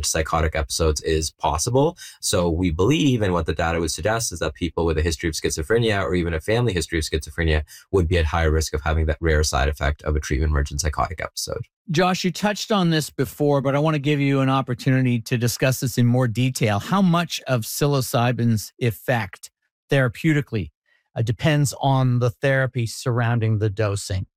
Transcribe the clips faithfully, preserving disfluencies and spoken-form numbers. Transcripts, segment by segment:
psychotic episodes is possible. So we believe, and what the data would suggest is that people with a history of schizophrenia or even a family history of schizophrenia would be at higher risk of having that rare side effect of a treatment-emergent psychotic episode. Josh, you touched on this before, but I want to give you an opportunity to discuss this in more detail. How much of psilocybin's effect therapeutically uh, depends on the therapy surrounding the dosing?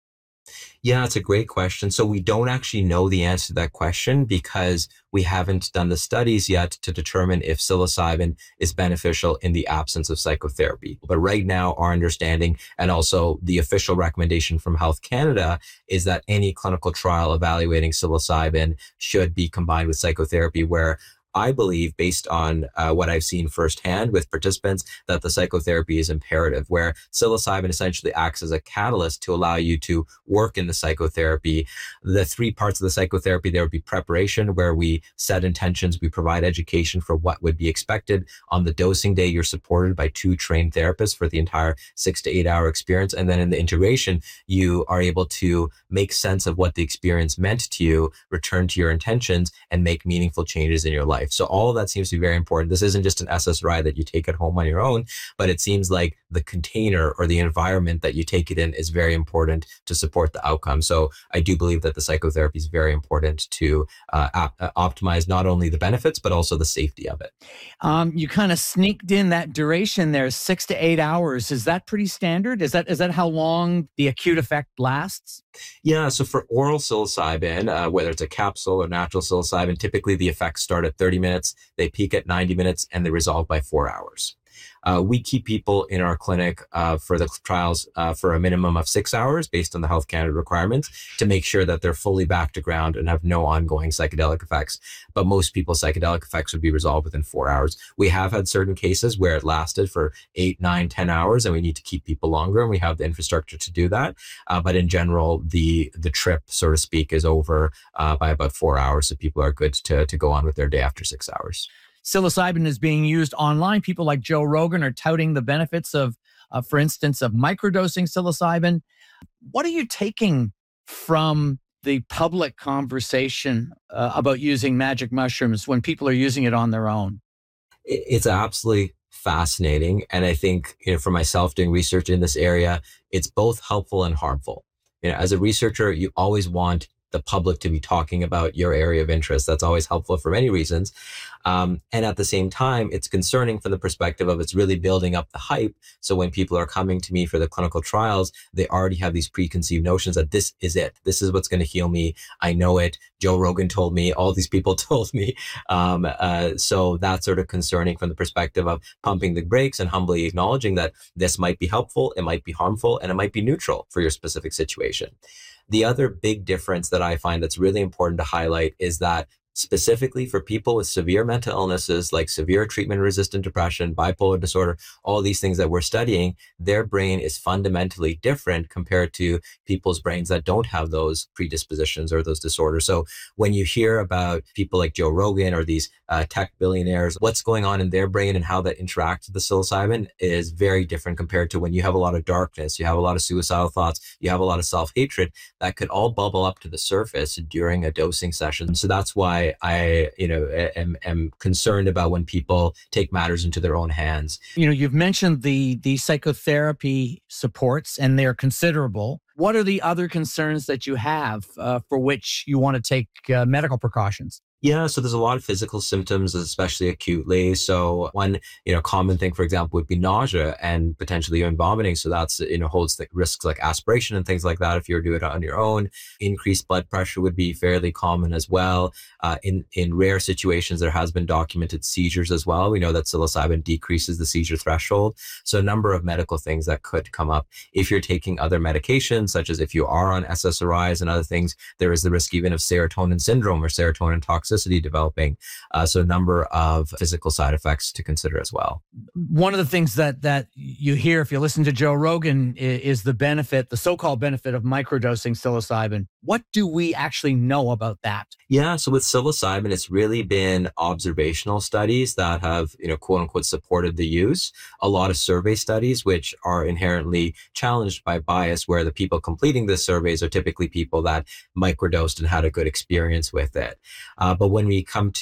Yeah, it's a great question. So we don't actually know the answer to that question because we haven't done the studies yet to determine if psilocybin is beneficial in the absence of psychotherapy. But right now, our understanding and also the official recommendation from Health Canada is that any clinical trial evaluating psilocybin should be combined with psychotherapy, where I believe, based on uh, what I've seen firsthand with participants, that the psychotherapy is imperative, where psilocybin essentially acts as a catalyst to allow you to work in the psychotherapy. The three parts of the psychotherapy, there would be preparation, where we set intentions, we provide education for what would be expected. On the dosing day, you're supported by two trained therapists for the entire six to eight hour experience. And then in the integration, you are able to make sense of what the experience meant to you, return to your intentions, and make meaningful changes in your life. So all of that seems to be very important. This isn't just an S S R I that you take at home on your own, but it seems like the container or the environment that you take it in is very important to support the outcome. So I do believe that the psychotherapy is very important to uh, op- uh, optimize not only the benefits, but also the safety of it. Um, you kind of sneaked in that duration there, six to eight hours. Is that pretty standard? Is that is that how long the acute effect lasts? Yeah, so for oral psilocybin, uh, whether it's a capsule or natural psilocybin, typically the effects start at thirty minutes, they peak at ninety minutes, and they resolve by four hours. Uh, we keep people in our clinic uh, for the trials uh, for a minimum of six hours based on the Health Canada requirements to make sure that they're fully back to ground and have no ongoing psychedelic effects. But most people's psychedelic effects would be resolved within four hours. We have had certain cases where it lasted for eight, nine, ten hours, and we need to keep people longer, and we have the infrastructure to do that. Uh, but in general, the the trip, so to speak, is over uh, by about four hours, so people are good to, to go on with their day after six hours. Psilocybin is being used online. People like Joe Rogan are touting the benefits of, uh, for instance, of microdosing psilocybin. What are you taking from the public conversation uh, about using magic mushrooms when people are using it on their own? It's absolutely fascinating. And I think, you know, for myself doing research in this area, it's both helpful and harmful. You know, as a researcher, you always want the public to be talking about your area of interest. That's always helpful for many reasons. Um, and at the same time, it's concerning from the perspective of it's really building up the hype. So when people are coming to me for the clinical trials, they already have these preconceived notions that this is it. This is what's going to heal me. I know it. Joe Rogan told me. All these people told me. Um, uh, so that's sort of concerning from the perspective of pumping the brakes and humbly acknowledging that this might be helpful, it might be harmful, and it might be neutral for your specific situation. The other big difference that I find that's really important to highlight is that specifically for people with severe mental illnesses like severe treatment-resistant depression, bipolar disorder, all these things that we're studying, their brain is fundamentally different compared to people's brains that don't have those predispositions or those disorders. So when you hear about people like Joe Rogan or these uh, tech billionaires, what's going on in their brain and how that interacts with the psilocybin is very different compared to when you have a lot of darkness, you have a lot of suicidal thoughts, you have a lot of self-hatred that could all bubble up to the surface during a dosing session. So that's why I, you know, am, am concerned about when people take matters into their own hands. You know, you've mentioned the the psychotherapy supports, and they're considerable. What are the other concerns that you have uh, for which you want to take uh, medical precautions? Yeah, so there's a lot of physical symptoms, especially acutely. So one, you know, common thing, for example, would be nausea and potentially even vomiting. So that's, you know, holds the risks like aspiration and things like that if you were to do it on your own. Increased blood pressure would be fairly common as well. Uh, in, in rare situations, there has been documented seizures as well. We know that psilocybin decreases the seizure threshold. So a number of medical things that could come up. If you're taking other medications, such as if you are on S S R Is and other things, there is the risk even of serotonin syndrome or serotonin toxicity developing. Uh, so a number of physical side effects to consider as well. One of the things that that you hear if you listen to Joe Rogan is, is the benefit, the so-called benefit of microdosing psilocybin. What do we actually know about that? Yeah, so with psilocybin, it's really been observational studies that have, you know, quote unquote, supported the use. A lot of survey studies, which are inherently challenged by bias, where the people completing the surveys are typically people that microdosed and had a good experience with it. Uh, but when we come